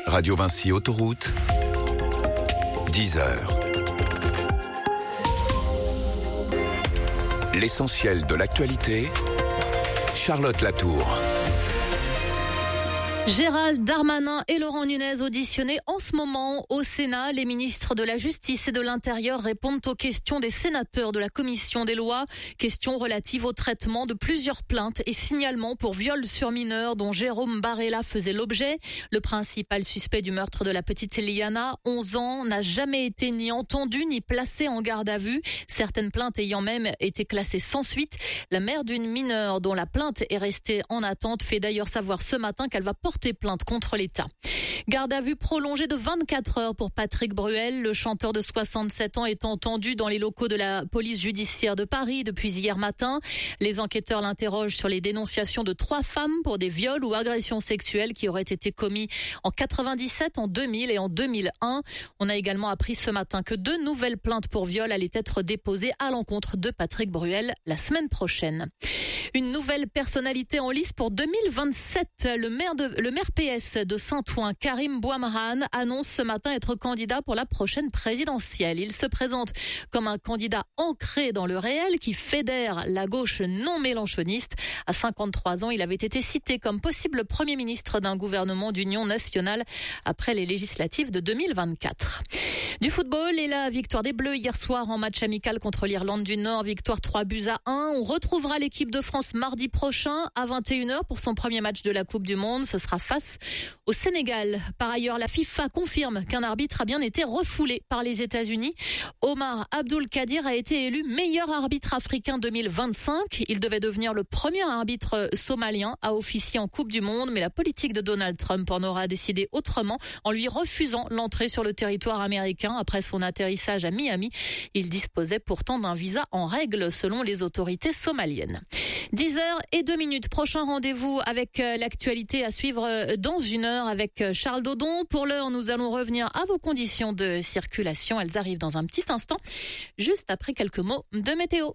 Radio Vinci Autoroute, 10h. L'essentiel de l'actualité, Charlotte Latour. Gérald Darmanin et Laurent Nunez auditionnés en ce moment au Sénat. Les ministres de la Justice et de l'Intérieur répondent aux questions des sénateurs de la Commission des lois. Questions relatives au traitement de plusieurs plaintes et signalements pour viol sur mineurs dont Jérôme Barella faisait l'objet. Le principal suspect du meurtre de la petite Eliana, 11 ans, n'a jamais été ni entendu ni placé en garde à vue. Certaines plaintes ayant même été classées sans suite. La mère d'une mineure dont la plainte est restée en attente fait d'ailleurs savoir ce matin qu'elle va porter plainte contre l'État. Garde à vue prolongée de 24 heures pour Patrick Bruel. Le chanteur de 67 ans est entendu dans les locaux de la police judiciaire de Paris depuis hier matin. Les enquêteurs l'interrogent sur les dénonciations de 3 femmes pour des viols ou agressions sexuelles qui auraient été commis en 97, en 2000 et en 2001. On a également appris ce matin que 2 nouvelles plaintes pour viol allaient être déposées à l'encontre de Patrick Bruel la semaine prochaine. Une nouvelle personnalité en lice pour 2027. Le maire PS de Saint-Ouen, Karim Bouamrane, annonce ce matin être candidat pour la prochaine présidentielle. Il se présente comme un candidat ancré dans le réel qui fédère la gauche non mélenchoniste. À 53 ans, il avait été cité comme possible Premier ministre d'un gouvernement d'union nationale après les législatives de 2024. Du football et la victoire des Bleus hier soir en match amical contre l'Irlande du Nord. Victoire 3-1. On retrouvera l'équipe de France mardi prochain à 21h pour son premier match de la Coupe du Monde. Ce sera face au Sénégal. Par ailleurs, la FIFA confirme qu'un arbitre a bien été refoulé par les États-Unis. Omar Abdul Kadir a été élu meilleur arbitre africain 2025. Il devait devenir le premier arbitre somalien à officier en Coupe du Monde, mais la politique de Donald Trump en aura décidé autrement en lui refusant l'entrée sur le territoire américain après son atterrissage à Miami. Il disposait pourtant d'un visa en règle selon les autorités somaliennes. 10h02. Prochain rendez-vous avec l'actualité à suivre dans 1 heure avec Charles Dodon. Pour l'heure, nous allons revenir à vos conditions de circulation. Elles arrivent dans un petit instant, juste après quelques mots de météo.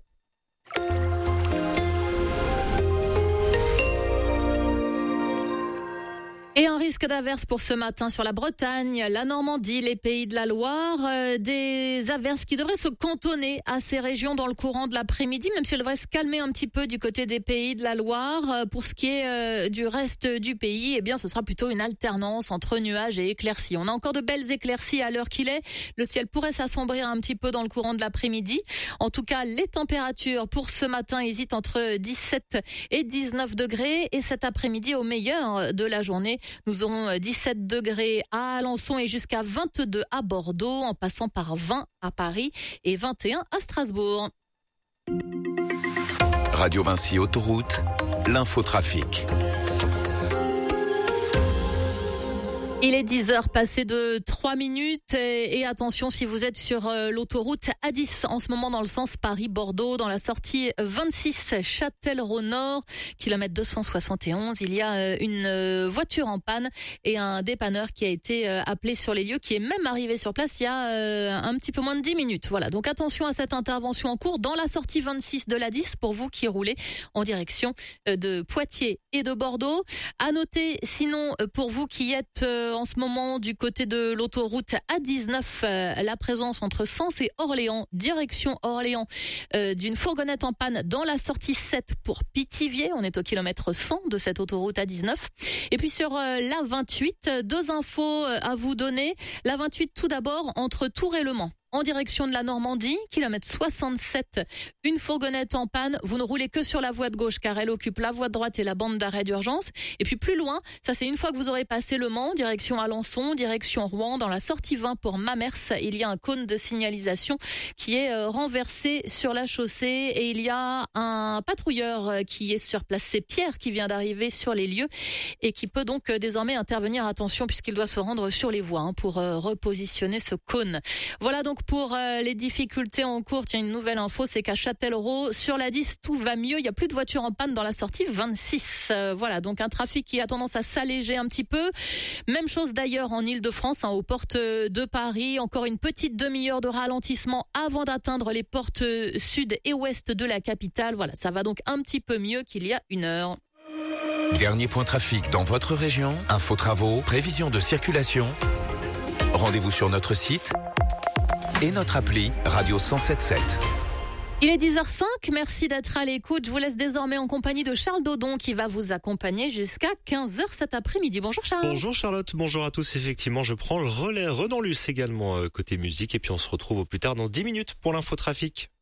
Et un risque d'averse pour ce matin sur la Bretagne, la Normandie, les Pays de la Loire. Des averses qui devraient se cantonner à ces régions dans le courant de l'après-midi, même si elles devraient se calmer un petit peu du côté des Pays de la Loire. Pour ce qui est du reste du pays, eh bien, ce sera plutôt une alternance entre nuages et éclaircies. On a encore de belles éclaircies à l'heure qu'il est. Le ciel pourrait s'assombrir un petit peu dans le courant de l'après-midi. En tout cas, les températures pour ce matin hésitent entre 17 et 19 degrés. Et cet après-midi, au meilleur de la journée, nous aurons 17 degrés à Alençon et jusqu'à 22 à Bordeaux, en passant par 20 à Paris et 21 à Strasbourg. Radio Vinci Autoroute, l'infotrafic. Il est 10h passé de 3 minutes et attention si vous êtes sur l'autoroute A10 en ce moment dans le sens Paris-Bordeaux, dans la sortie 26 Châtellerault-Nord, kilomètre 271, il y a une voiture en panne et un dépanneur qui a été appelé sur les lieux, qui est même arrivé sur place il y a un petit peu moins de 10 minutes. Voilà, donc attention à cette intervention en cours dans la sortie 26 de l'A10 pour vous qui roulez en direction de Poitiers et de Bordeaux. À noter sinon pour vous qui êtes en ce moment du côté de l'autoroute A19, la présence entre Sens et Orléans, direction Orléans, d'une fourgonnette en panne dans la sortie 7 pour Pithiviers. On est au kilomètre 100 de cette autoroute A19. Et puis sur la 28, 2 infos à vous donner. La 28 tout d'abord entre Tours et Le Mans. En direction de la Normandie, kilomètre 67, une fourgonnette en panne. Vous ne roulez que sur la voie de gauche car elle occupe la voie de droite et la bande d'arrêt d'urgence. Et puis plus loin, ça c'est une fois que vous aurez passé Le Mans, direction Alençon, direction Rouen, dans la sortie 20 pour Mamers, il y a un cône de signalisation qui est renversé sur la chaussée et il y a un patrouilleur qui est sur place. C'est Pierre qui vient d'arriver sur les lieux et qui peut donc désormais intervenir. Attention puisqu'il doit se rendre sur les voies pour repositionner ce cône. Voilà donc pour les difficultés en cours. Tiens, une nouvelle info, c'est qu'à Châtellerault, sur la 10, tout va mieux. Il n'y a plus de voitures en panne dans la sortie 26. Voilà, donc un trafic qui a tendance à s'alléger un petit peu. Même chose d'ailleurs en Ile-de-France, aux portes de Paris. Encore une petite demi-heure de ralentissement avant d'atteindre les portes sud et ouest de la capitale. Voilà, ça va donc un petit peu mieux qu'il y a 1 heure. Dernier point trafic dans votre région, info travaux, prévision de circulation. Rendez-vous sur notre site et notre appli Radio 107.7. Il est 10h05, merci d'être à l'écoute. Je vous laisse désormais en compagnie de Charles Dodon qui va vous accompagner jusqu'à 15h cet après-midi. Bonjour Charles. Bonjour Charlotte, bonjour à tous. Effectivement, je prends le relais. Renan Luce également côté musique et puis on se retrouve au plus tard dans 10 minutes pour l'infotrafic.